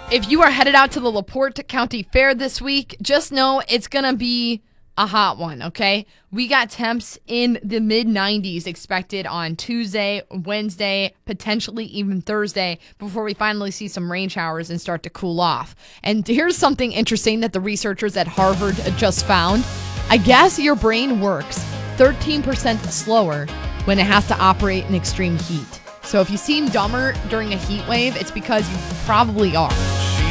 If you are headed out to the LaPorte County Fair this week, just know it's going to be a hot one, okay? We got temps in the mid-90s expected on Tuesday, Wednesday, potentially even Thursday, before we finally see some rain showers and start to cool off. And here's something interesting that the researchers at Harvard just found. I guess your brain works 13% slower when it has to operate in extreme heat. So if you seem dumber during a heat wave, it's because you probably are.